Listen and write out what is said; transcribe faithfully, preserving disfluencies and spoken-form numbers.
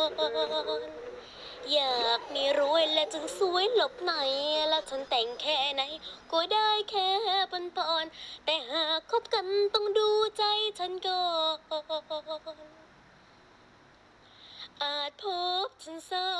นอยากมีรวยและจึงสวยหลบในและฉันแต่งแค่ไหนก็ได้แค่ปนปอนแต่หากคบกันต้องดูใจฉันก่อนอาจพบฉันสา